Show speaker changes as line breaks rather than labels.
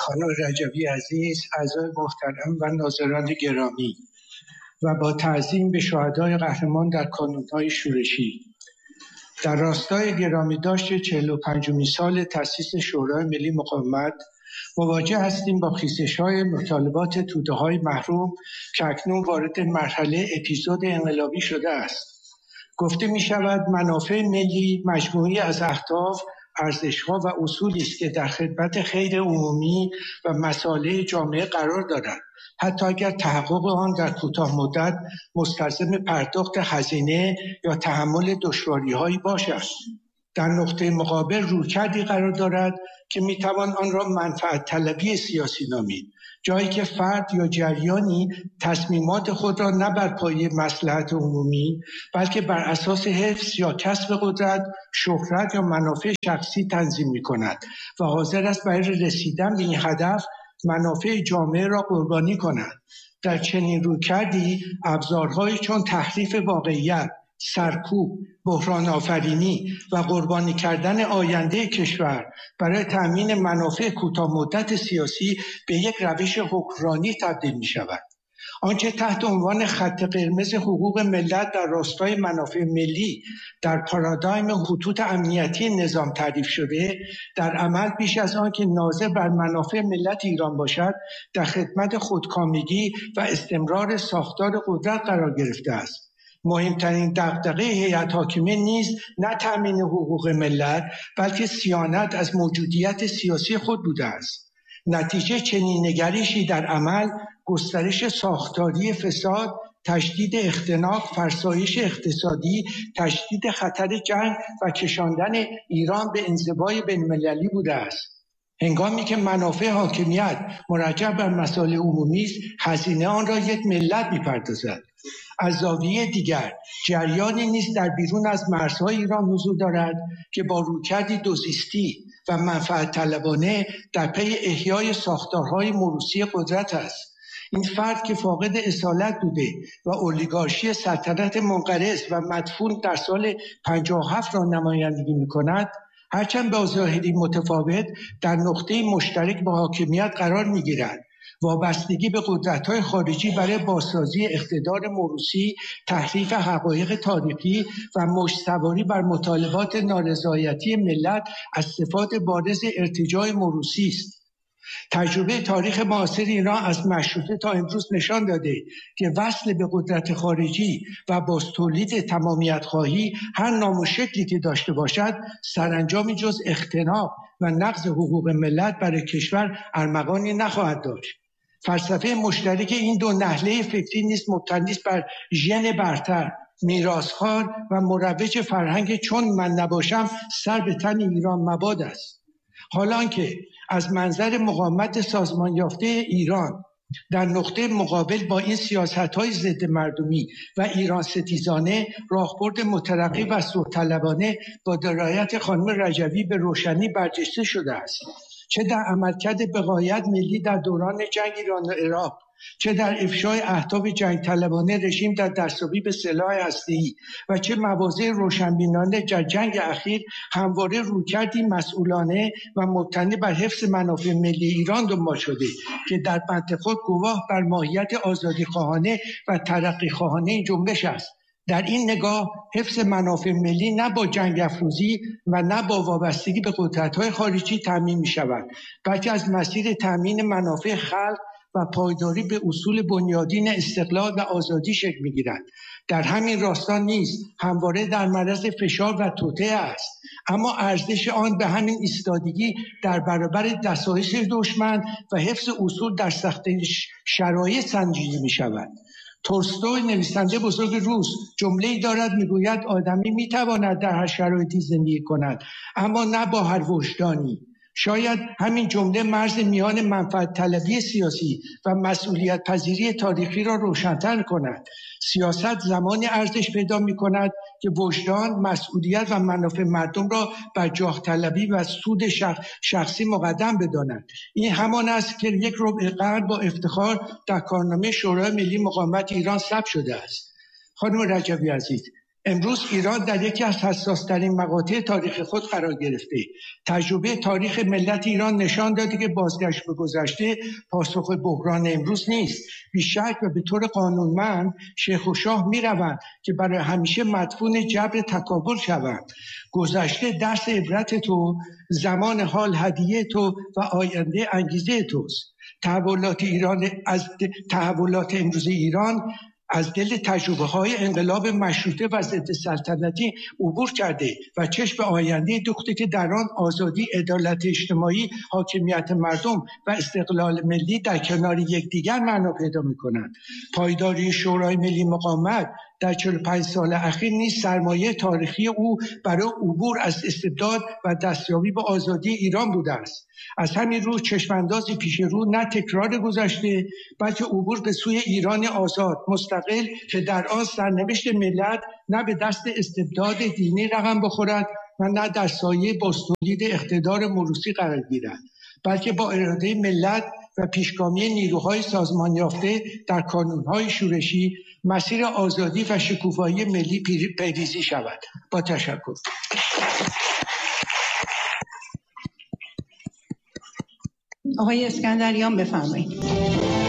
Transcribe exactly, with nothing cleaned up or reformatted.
خانم رجبی عزیز، اعضای محترم و ناظران گرامی و با تعظیم به شهدای قهرمان در کانون‌های شورشی، در راستای گرامی داشت چهل و پنجمین سال تأسیس شورای ملی مقاومت مواجه هستیم با خیزش‌های مطالبات توده‌های محروم که اکنون وارد مرحله اپیزود انقلابی شده است. گفته می شود منافع ملی مجموعی از اهداف، ارزش‌ها و اصولی است که در خدمت خیر عمومی و مصالح جامعه قرار دارد، حتی اگر تحقق آن در کوتاه مدت مستلزم پرداخت هزینه یا تحمل دشواری‌هایی باشد. در نقطه مقابل رویکردی قرار دارد که میتوان آن را منفعت طلبی سیاسی نامید، جایی که فرد یا جریانی تصمیمات خود را نه بر پایه مصلحت عمومی بلکه بر اساس حفظ یا کسب قدرت، شهرت یا منافع شخصی تنظیم می‌کند و حاضر است برای رسیدن به این هدف منافع جامعه را قربانی کند. در چنین رویکردی ابزارهایی چون تحریف واقعیت، سرکوب، بحران آفرینی و قربانی کردن آینده کشور برای تأمین منافع کوتاه مدت سیاسی به یک روش حکمرانی تبدیل می شود. آنچه تحت عنوان خط قرمز حقوق ملت در راستای منافع ملی در پارادایم خطوط امنیتی نظام تعریف شده، در عمل بیش از آن که ناظر بر منافع ملت ایران باشد، در خدمت خودکامگی و استمرار ساختار قدرت قرار گرفته است. مهمترین دغدغه هیئت حاکمه نیز نه تأمین حقوق ملت بلکه صیانت از موجودیت سیاسی خود بوده است. نتیجه چنین نگریشی در عمل گسترش ساختاری فساد، تشدید اختناق، فرسایش اقتصادی، تشدید خطر جنگ و کشاندن ایران به انزوای بین‌المللی بوده است. هنگامی که منافع حاکمیت مرجع بر مصالح عمومی است، هزینه آن را یک ملت می‌پردازد. از زاویه دیگر جریانی نیز در بیرون از مرزهای ایران حضور دارد که با رویکردی دوزیستی و منفعت طلبانه در پی احیای ساختارهای موروثی قدرت است. این فرد که فاقد اصالت بوده و اولیگارشی سلطنت منقرض و مدفون در سال پنجاه و هفت را نمایندگی می‌کند، هرچند با ظاهری متفاوت در نقطه مشترک با حاکمیت قرار می‌گیرد. وابستگی به قدرت‌های خارجی برای بازسازی اقتدار موروثی، تحریف حقایق تاریخی و مشت‌سواری بر مطالبات نارضایتی ملت از صفات بارز ارتجاع موروثی است. تجربه تاریخ معاصر ایران از مشروطه تا امروز نشان داده که وصل به قدرت خارجی و باز تولید تمامیت خواهی هر نام و شکلی که داشته باشد، سرانجامی جز اختناق و نقض حقوق ملت برای کشور ارمغانی نخواهد داشت. فلسفه مشترک این دو نهله فکری نیز مبتنی است بر ژن برتر، میراث‌خوار و مروج فرهنگ چون من نباشم سر به تن ایران مباد است. حالان که از منظر مقاومت سازمان یافته ایران در نقطه مقابل با این سیاست‌های ضد مردمی و ایران ستیزانه راهبرد مترقی و صلح‌طلبانه با درایت خانم رجبی به روشنی برجسته شده است، چه در عملکرد بقایت ملی در دوران جنگ ایران و عراق، چه در افشای اهداف جنگ طلبانه رژیم در دستیابی به سلاح هسته‌ای و چه مواضع روشنبینانه در جنگ اخیر، همواره رویکردی مسئولانه و مبتنی بر حفظ منافع ملی ایران دنبال شده که در منطقه گواه بر ماهیت آزادی خواهانه و ترقی خواهانه این جنبش است. در این نگاه حفظ منافع ملی نه با جنگ افروزی و نه با وابستگی به قدرت‌های خارجی تامین می‌شود، بلکه از مسیر تامین منافع خلق و پایداری به اصول بنیادین استقلال و آزادی شکل می‌گیرد. در همین راستا نیز همواره در معرض فشار و توطئه است، اما ارزش آن به همین ایستادگی در برابر دسایش دشمن و حفظ اصول در سخت شرایط سنجیده می‌شود. تولستوی نویسنده بزرگ روس جمله‌ای دارد، میگوید آدمی میتواند در هر شرایطی زندگی کند اما نه با هر وجدانی. شاید همین جمله مرز میان منفعت طلبی سیاسی و مسئولیت پذیری تاریخی را روشن‌تر کند. سیاست زمانی ارزش پیدا می کند که وجدان، مسئولیت و منافع مردم را بر جاه طلبی و سود شخ... شخصی مقدم بداند. این همان است که یک ربع قرن با افتخار در کارنامه شورای ملی مقاومت ایران ثبت شده است. خانم رجبی عزیز، امروز ایران در یکی از حساس‌ترین مقاطع تاریخ خود قرار گرفته. تجربه تاریخ ملت ایران نشان داده که بازگشت به گذشته پاسخ بحران امروز نیست. بیشک و به طور قانونمند شیخ و شاه می‌روند که برای همیشه مدفون جبر تکابر شوند. گذشته درس عبرت تو، زمان حال هدیه تو و آینده انگیزه توست. تحولات ایران از تحولات امروز ایران از دل تجربه های انقلاب مشروطه و ضد سلطنتی عبور کرده و چشم به آینده دوخته که در آن آزادی، عدالت اجتماعی، حاکمیت مردم و استقلال ملی در کنار یکدیگر معنا پیدا می‌کنند. پایداری شورای ملی مقاومت در چهل و پنج سال اخیر نیز سرمایه تاریخی او برای عبور از استبداد و دستیابی به آزادی ایران بوده است. از همین رو چشماندازی پیش رو نه تکرار گذشته، بلکه عبور به سوی ایران آزاد مستقل که در آن سرنوشت ملت نه به دست استبداد دینی رقم بخورد و نه در سایه بازتولید اقتدار موروثی قرار گیرد، بلکه با اراده ملت و پیشگامی نیروهای سازمان یافته در کانونهای شورشی مسیر آزادی و شکوفایی ملی پیریزی شود. با تشکر.
آقای اسکندریان بفرمایید.